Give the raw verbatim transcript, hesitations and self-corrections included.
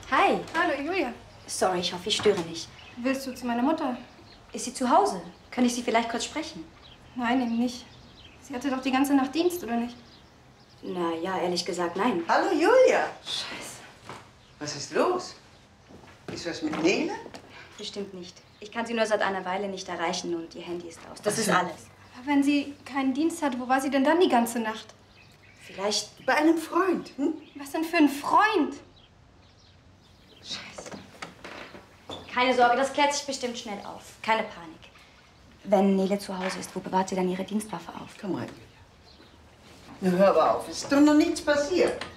Hi. Hallo, Julia. Sorry, ich hoffe, ich störe nicht. Willst du zu meiner Mutter? Ist sie zu Hause? Kann ich sie vielleicht kurz sprechen? Nein, eben nicht. Sie hatte doch die ganze Nacht Dienst, oder nicht? Na ja, ehrlich gesagt, nein. Hallo, Julia. Scheiße. Was ist los? Ist was mit Nele? Bestimmt nicht. Ich kann sie nur seit einer Weile nicht erreichen und ihr Handy ist aus. Das ist alles. Aber wenn sie keinen Dienst hatte, wo war sie denn dann die ganze Nacht? Vielleicht bei einem Freund. Hm? Was denn für ein Freund? Scheiße. Keine Sorge, das klärt sich bestimmt schnell auf. Keine Panik. Wenn Nele zu Hause ist, wo bewahrt sie dann ihre Dienstwaffe auf? Komm rein, Julia. Na, hör aber auf. Es ist doch noch nichts passiert.